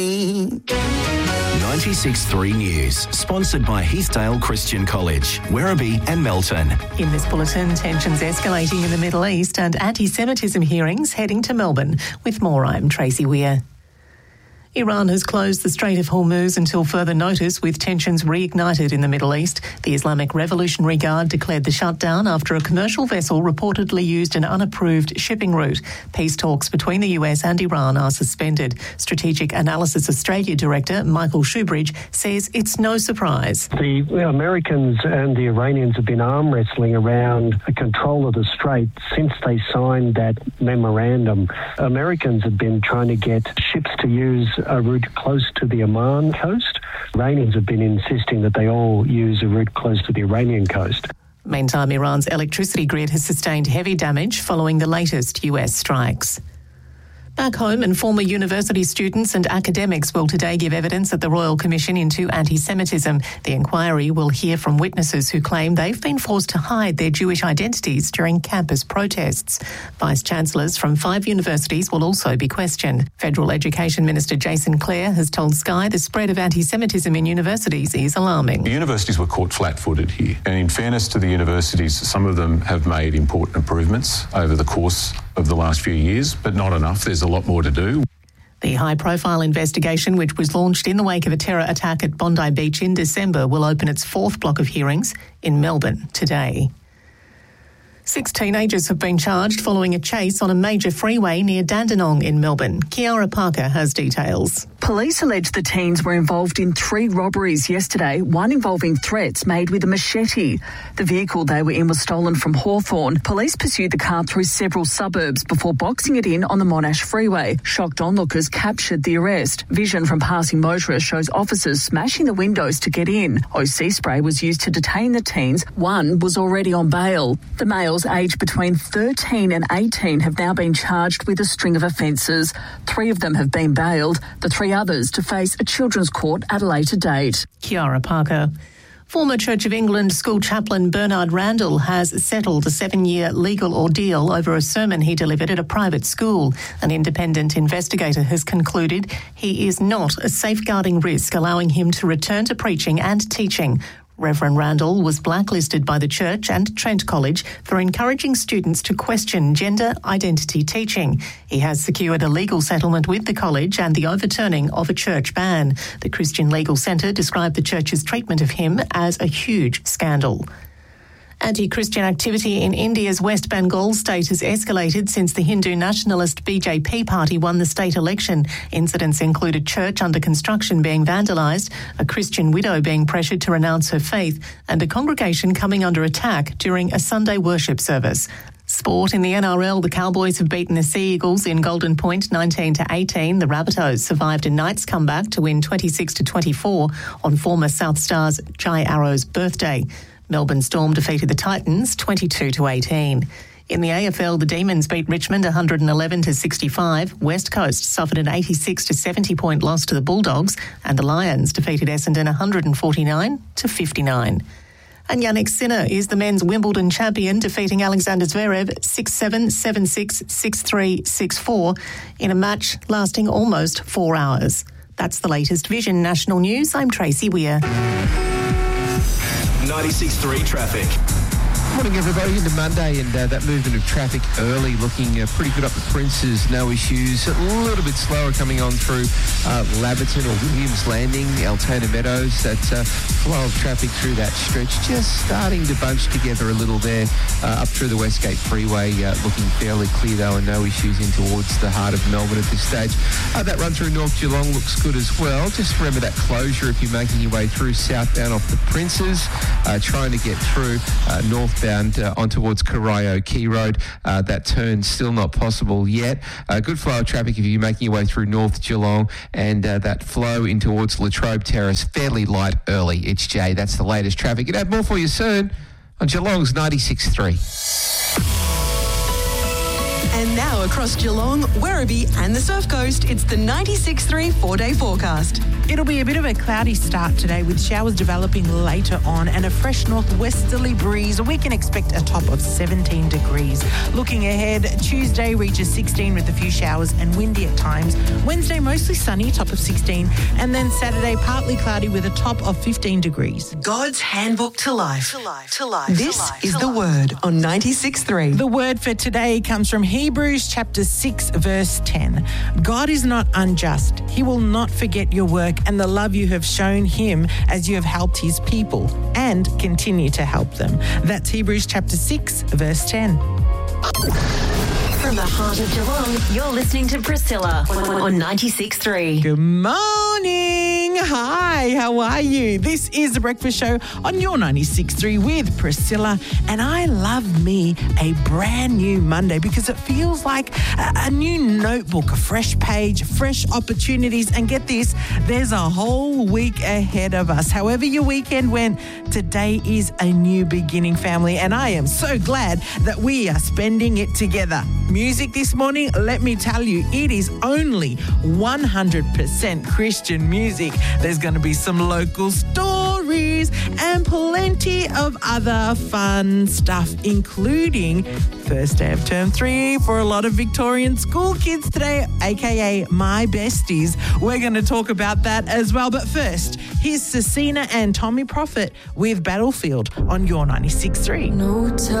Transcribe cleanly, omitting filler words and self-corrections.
96.3 News, sponsored by Heathdale Christian College, Werribee and Melton. In this bulletin, tensions escalating in the Middle East and anti-Semitism hearings heading to Melbourne. With more, I'm Tracy Weir. Iran has closed the Strait of Hormuz until further notice, with tensions reignited in the Middle East. The Islamic Revolutionary Guard declared the shutdown after a commercial vessel reportedly used an unapproved shipping route. Peace talks between the US and Iran are suspended. Strategic Analysis Australia Director Michael Shoebridge says it's no surprise. The Americans and the Iranians have been arm wrestling around the control of the strait since they signed that memorandum. Americans have been trying to get ships to use a route close to the Oman coast. Iranians have been insisting that they all use a route close to the Iranian coast. Meantime, Iran's electricity grid has sustained heavy damage following the latest US strikes. Back home, and former university students and academics will today give evidence at the Royal Commission into anti-Semitism. The inquiry will hear from witnesses who claim they've been forced to hide their Jewish identities during campus protests. Vice-Chancellors from 5 universities will also be questioned. Federal Education Minister Jason Clare has told Sky the spread of anti-Semitism in universities is alarming. The universities were caught flat-footed here, and in fairness to the universities, some of them have made important improvements over the course of the last few years, but not enough. There's a lot more to do. The high-profile investigation, which was launched in the wake of a terror attack at Bondi Beach in December, will open its 4th block of hearings in Melbourne today. 6 teenagers have been charged following a chase on a major freeway near Dandenong in Melbourne. Kiara Parker has details. Police allege the teens were involved in 3 robberies yesterday, one involving threats made with a machete. The vehicle they were in was stolen from Hawthorn. Police pursued the car through several suburbs before boxing it in on the Monash Freeway. Shocked onlookers captured the arrest. Vision from passing motorists shows officers smashing the windows to get in. OC spray was used to detain the teens. One was already on bail. The males aged between 13 and 18 have now been charged with a string of offences. 3 of them have been bailed. The 3 others to face a children's court at a later date. Kiara Parker. Former Church of England school chaplain Bernard Randall has settled a 7-year legal ordeal over a sermon he delivered at a private school. An independent investigator has concluded he is not a safeguarding risk, allowing him to return to preaching and teaching. Reverend Randall was blacklisted by the church and Trent College for encouraging students to question gender identity teaching. He has secured a legal settlement with the college and the overturning of a church ban. The Christian Legal Centre described the church's treatment of him as a huge scandal. Anti-Christian activity in India's West Bengal state has escalated since the Hindu nationalist BJP party won the state election. Incidents include a church under construction being vandalised, a Christian widow being pressured to renounce her faith, and a congregation coming under attack during a Sunday worship service. Sport. In the NRL, the Cowboys have beaten the Sea Eagles in Golden Point 19-18. The Rabbitohs survived a Knights comeback to win 26-24 on former South Stars Jai Arrow's birthday. Melbourne Storm defeated the Titans 22-18. In the AFL, the Demons beat Richmond 111-65. West Coast suffered an 86-70 point loss to the Bulldogs, and the Lions defeated Essendon 149-59. And Yannick Sinner is the men's Wimbledon champion, defeating Alexander Zverev 6-7, 7-6, 6-3, 6-4 in a match lasting almost 4 hours. That's the latest Vision National News. I'm Tracy Weir. 96.3 traffic. Morning everybody, into Monday, and that movement of traffic early looking pretty good up the Princes, no issues. A little bit slower coming on through Laverton or Williams Landing, Altona Meadows. That flow of traffic through that stretch just starting to bunch together a little there. Up through the Westgate Freeway looking fairly clear though, and no issues in towards the heart of Melbourne at this stage. That run through North Geelong looks good as well. Just remember that closure if you're making your way through southbound off the Princes, trying to get through northbound on towards Corio Key Road. That turn still not possible yet. Good flow of traffic if you're making your way through North Geelong, and that flow in towards Latrobe Terrace fairly light early. It's Jay. That's the latest traffic. We'll have more for you soon on Geelong's 96.3. And now across Geelong, Werribee and the Surf Coast, it's the 96.3 4-day forecast. It'll be a bit of a cloudy start today with showers developing later on and a fresh northwesterly breeze. We can expect a top of 17 degrees. Looking ahead, Tuesday reaches 16 with a few showers and windy at times. Wednesday mostly sunny, top of 16. And then Saturday partly cloudy with a top of 15 degrees. God's handbook to life. This is the word on 96.3. The word for today comes from Hebrews chapter 6, verse 10. God is not unjust. He will not forget your work and the love you have shown him as you have helped his people and continue to help them. That's Hebrews chapter 6, verse 10. From the heart of Geelong, you're listening to Priscilla on 96.3. Good morning. Hi, how are you? This is The Breakfast Show on your 96.3 with Priscilla. And I love me a brand new Monday because it feels like a new notebook, a fresh page, fresh opportunities. And get this, there's a whole week ahead of us. However your weekend went, today is a new beginning, family. And I am so glad that we are spending it together. Music this morning, let me tell you, it is only 100% Christian music. There's going to be some local stories and plenty of other fun stuff, including first day of term 3 for a lot of Victorian school kids today, aka my besties. We're going to talk about that as well. But first, here's Cecina and Tommy Prophet with Battlefield on your 96.3. No